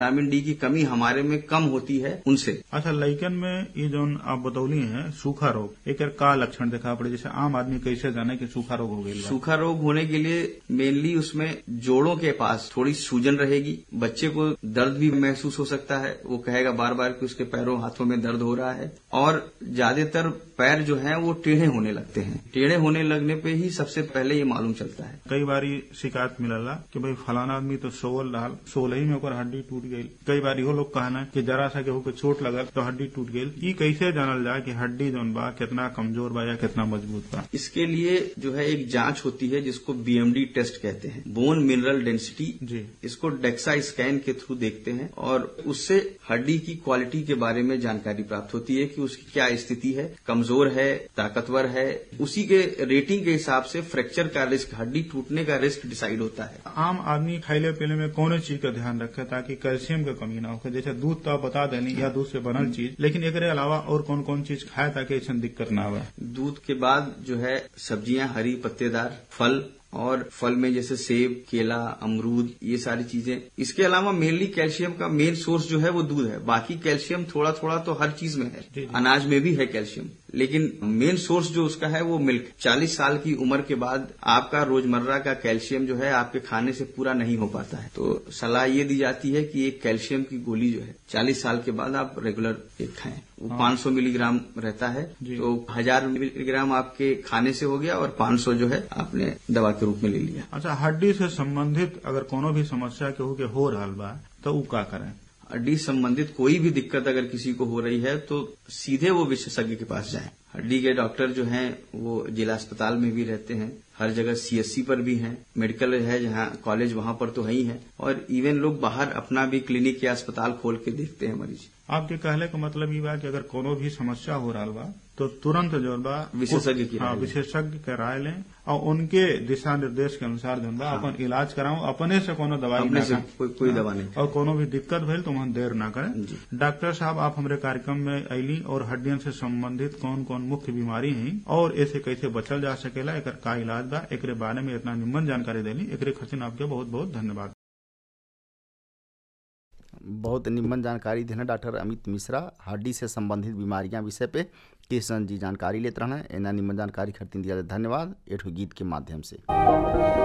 Vitamin D की कमी हमारे में कम होती है उनसे। अच्छा, लइकन में ये जो आप बतौली है सूखा रोग, एक का लक्षण देखा पड़े, जैसे आम आदमी कैसे जाने कि सूखा रोग हो गई? सूखा रोग होने के लिए मेनली उसमें जोड़ों के पास थोड़ी सूजन रहेगी, बच्चे को दर्द भी महसूस हो सकता है, वो कहेगा बार बार कि उसके पैरों हाथों में दर्द हो रहा है, और ज्यादातर पैर जो है वो टेढ़े होने लगते हैं। टेढ़े होने लगने पे ही सबसे पहले ये मालूम चलता है। कई बार शिकायत मिलला कि भाई फलाना आदमी तो सोवल रहा, सोल ही में ओकर हड्डी टूट गई। कई बार इहो लोग कहना कि जरा सा केहू के चोट लगल तो हड्डी टूट गई। ये कैसे जानल जाए कि हड्डी जौन बा कितना कमजोर बा या कितना मजबूत बा? इसके लिए जो है एक जांच होती है जिसको बीएमडी टेस्ट कहते हैं, बोन मिनरल डेंसिटी जी। इसको डेक्सा स्कैन के थ्रू देखते हैं और उससे हड्डी की क्वालिटी के बारे में जानकारी प्राप्त होती है कि उसकी क्या स्थिति है, कमजोर है, ताकतवर है। उसी के रेटिंग के हिसाब से फ्रैक्चर का रिस्क, हड्डी टूटने का रिस्क डिसाइड होता है। आम आदमी खाइले पीले में कौन चीज का ध्यान रखे ताकि कैल्शियम की कमी ना हो? जैसे दूध तो आप बता देनी या दूध से बनल चीज, लेकिन एकरे अलावा और कौन कौन चीज खाए ताकि ऐसा दिक्कत ना आवे? दूध के बाद जो है सब्जियां, हरी पत्तेदार फल, और फल में जैसे सेब, केला, अमरूद, ये सारी चीजें। इसके अलावा मेनली कैल्शियम का मेन सोर्स जो है वो दूध है। बाकी कैल्शियम थोड़ा थोड़ा तो हर चीज में है, अनाज में भी है कैल्शियम, लेकिन मेन सोर्स जो उसका है वो मिल्क। 40 साल की उम्र के बाद आपका रोजमर्रा का कैल्शियम जो है आपके खाने से पूरा नहीं हो पाता है, तो सलाह ये दी जाती है कि एक कैल्शियम की गोली जो है 40 साल के बाद आप रेगुलर एक खाएं। वो 500 मिलीग्राम रहता है, तो 1000 मिलीग्राम आपके खाने से हो गया और 500 जो है आपने दवा के रूप में ले लिया। अच्छा, हड्डी से संबंधित अगर कोनो भी समस्या केहू के हो रहल बा तो उ का करें? हड्डी संबंधित कोई भी दिक्कत अगर किसी को हो रही है तो सीधे वो विशेषज्ञ के पास जाएं। हड्डी के डॉक्टर जो हैं वो जिला अस्पताल में भी रहते हैं, हर जगह सीएससी पर भी हैं, मेडिकल है जहाँ कॉलेज वहां पर तो है ही है, और इवन लोग बाहर अपना भी क्लिनिक या अस्पताल खोल के देखते हैं मरीज। आपके कहले का मतलब ये बा कि अगर कोनो भी समस्या हो रहा बा तो तुरंत जो बा विशेषज्ञ की विशेषज्ञ के राय लें और उनके दिशा निर्देश के अनुसार जो बा अपन इलाज कराऊं, अपने से कोनो दवाई अपने से कोई दवा नहीं, और कोनो भी दिक्कत भइल तो वहां देर ना करें। डॉक्टर साहब, आप हमारे कार्यक्रम में अली और हड्डियों से संबंधित कौन कौन मुख्य बीमारी है और ऐसे कैसे बचल जा सकेला, एकर का इलाज बा, एकरे बारे में इतना निम्न जानकारी देली, एकरे खातिर आपके बहुत बहुत धन्यवाद। बहुत निम्न जानकारी देना डॉक्टर अमित मिश्रा, हड्डी से संबंधित बीमारियां विषय पे किशन जी जानकारी लेते रहना। एना निम्न जानकारी खातिर दिया धन्यवाद। एक गीत के माध्यम से